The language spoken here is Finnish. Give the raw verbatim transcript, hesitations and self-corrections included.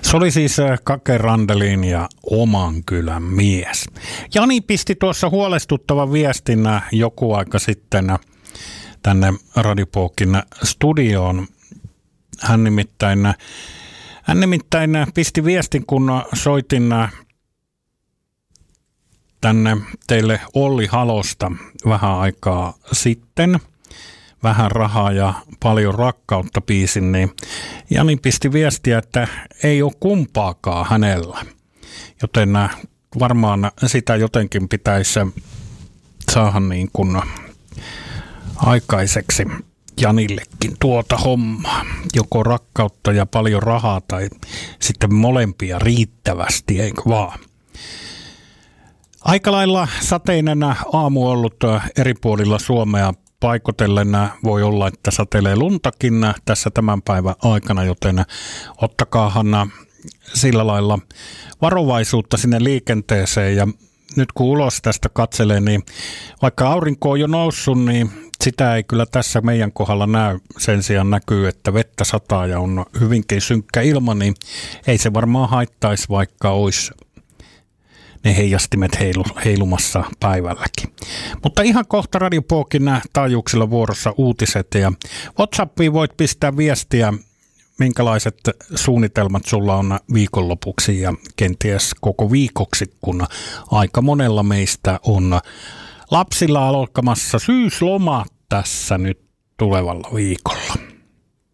Se oli siis Kake Randelin ja Oman kylän mies. Jani pisti tuossa huolestuttavan viestin joku aika sitten tänne Radiopokin studioon. Hän nimittäin, hän nimittäin pisti viestin, kun soitin tänne teille Olli Halosta vähän aikaa sitten. Vähän rahaa ja paljon rakkautta -biisin, niin Jani pisti viestiä, että ei ole kumpaakaan hänellä. Joten varmaan sitä jotenkin pitäisi saada niin kuin aikaiseksi Janillekin tuota hommaa. Joko rakkautta ja paljon rahaa tai sitten molempia riittävästi, eikö vaan? Aika lailla sateinen aamu ollut eri puolilla Suomea. Paikotellen voi olla, että satelee luntakin tässä tämän päivän aikana, joten ottakaahan sillä lailla varovaisuutta sinne liikenteeseen. Ja nyt kun ulos tästä katselee, niin vaikka aurinko on jo noussut, niin sitä ei kyllä tässä meidän kohdalla näy. Sen sijaan näkyy, että vettä sataa ja on hyvinkin synkkä ilma, niin ei se varmaan haittaisi, vaikka olisi ne heijastimet heilu, heilumassa päivälläkin. Mutta ihan kohta Radiopokin taajuuksilla vuorossa uutiset ja WhatsAppiin voit pistää viestiä, minkälaiset suunnitelmat sulla on viikonlopuksi ja kenties koko viikoksi, kun aika monella meistä on lapsilla alkamassa syysloma tässä nyt tulevalla viikolla.